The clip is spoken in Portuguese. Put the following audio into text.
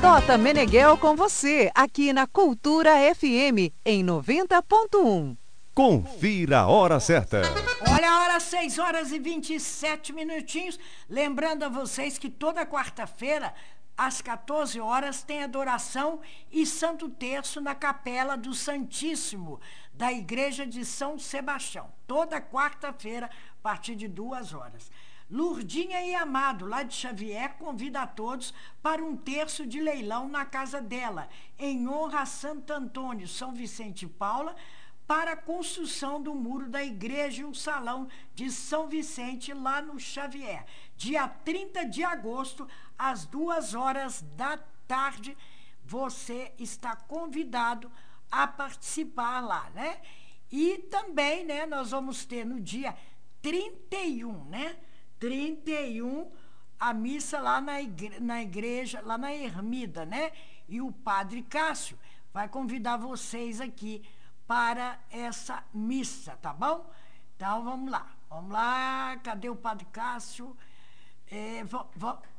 Tota Meneghel com você, aqui na Cultura FM, em 90.1. Confira a hora certa. Olha a hora, 6 horas e 27 minutinhos. Lembrando a vocês que toda quarta-feira, às 14 horas, tem adoração e Santo Terço na Capela do Santíssimo, da Igreja de São Sebastião. Toda quarta-feira, a partir de 2 horas. Lurdinha e Amado, lá de Xavier, convida a todos para um terço de leilão na casa dela, em honra a Santo Antônio, São Vicente e Paula, para a construção do muro da igreja e o salão de São Vicente, lá no Xavier. Dia 30 de agosto, às 2 horas da tarde, você está convidado a participar lá, né? E também, né, nós vamos ter no dia 31, né? 31, a missa lá na igreja, lá na Ermida, né? E o Padre Cássio vai convidar vocês aqui para essa missa, tá bom? Então, vamos lá. Vamos lá, cadê o Padre Cássio?